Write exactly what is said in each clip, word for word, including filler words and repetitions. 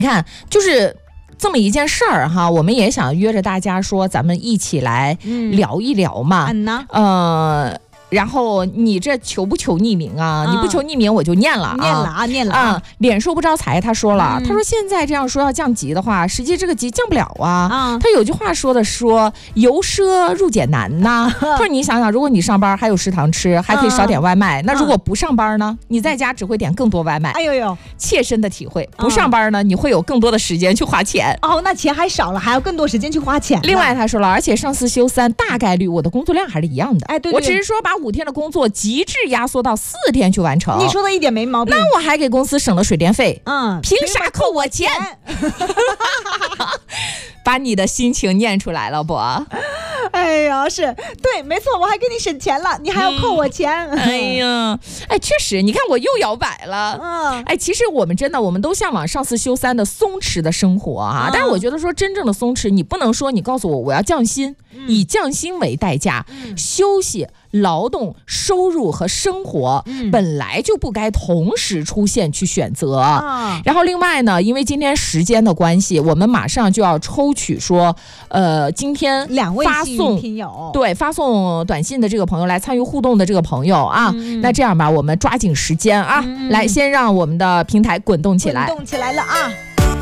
你看，就是这么一件事儿哈，我们也想约着大家说，咱们一起来聊一聊嘛。 嗯呢， 呃。然后你这求不求匿名啊？嗯、你不求匿名我就念了啊， 念了啊，念了啊。 嗯、脸瘦不招财，他说了，嗯、他说现在这样说要降级的话，实际这个级降不了啊。嗯、他有句话说的说由奢入俭难呐。他说你想想，如果你上班还有食堂吃，还可以少点外卖，嗯、那如果不上班呢？你在家只会点更多外卖。 哎呦呦， 切身的体会，不上班呢，你会有更多的时间去花钱。 哦，那钱还少了，还要更多时间去花钱。 另外他说了，而且上四休三，大概率我的工作量还是一样的。 哎，对对对， 我只是说把五天的工作极致压缩到四天去完成。 你说的一点没毛病。 那我还给公司省了水电费，嗯，凭啥扣我钱？把你的心情念出来了不？ 哎呀，是对，没错，我还给你省钱了，你还要扣我钱。嗯、 哎呀，哎，确实，你看我又摇摆了。嗯，哎，其实我们真的，我们都向往上四休三的松弛的生活啊。嗯、但是我觉得说真正的松弛，你不能说你告诉我我要降薪，嗯、以降薪为代价，嗯、休息、劳动、收入和生活、嗯、本来就不该同时出现去选择。嗯、然后另外呢，因为今天时间的关系，我们马上就要抽取说，呃，今天两位发送听友对发送短信的这个朋友来参与互动的这个朋友啊，嗯、那这样吧，我们抓紧时间啊，嗯、来先让我们的平台滚动起来， 滚动起来了啊！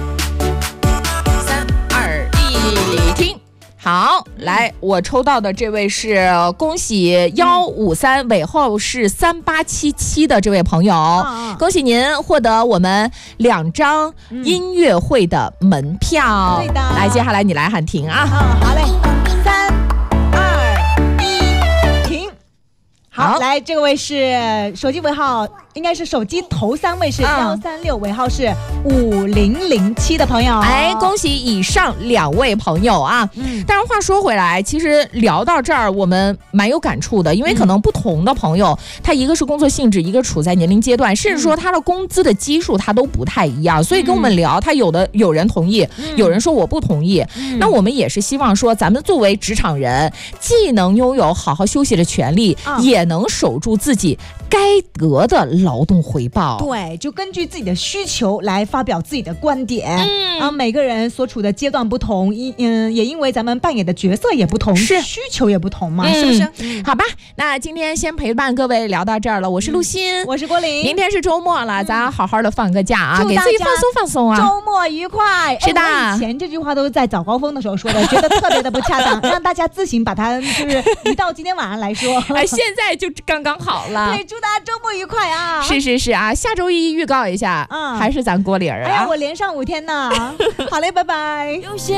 三二一，停。好，来，我抽到的这位是恭喜幺五三尾号是三八七七的这位朋友，嗯、恭喜您获得我们两张音乐会的门票。 对的， 来，接下来你来喊停啊！ 嗯，好嘞，三二一，停。好，好来，这位是手机尾号，应该是手机头三位是幺三六，尾号是五零零七的朋友。 哎，恭喜以上两位朋友啊！嗯，但是话说回来，其实聊到这儿，我们蛮有感触的，因为可能不同的朋友，嗯、他一个是工作性质，一个处在年龄阶段，甚至说他的工资的基数他都不太一样，所以跟我们聊，他有的有人同意，嗯、有人说我不同意。嗯、那我们也是希望说，咱们作为职场人，既能拥有好好休息的权利，嗯、也能守住自己该得的劳动回报。 对，就根据自己的需求来发表自己的观点。嗯，啊，每个人所处的阶段不同，因嗯，也因为咱们扮演的角色也不同， 是需求也不同嘛， 嗯、 是不是？ 嗯、好吧，那今天先陪伴各位聊到这儿了。我是陆欣， 嗯、我是郭玲。 明天是周末了，嗯、咱好好的放个假啊， 给自己放松放松啊。 周末愉快。 是的， 哎、我以前这句话都是在早高峰的时候说的，觉得特别的不恰当，让大家自行把它就是移到今天晚上来说。 哎，现在就刚刚好了。 对，祝大家周末愉快啊！ 是是是啊，下周一预告一下，嗯，还是咱郭玲啊。 哎呀，我连上五天呢。好嘞，拜拜。有些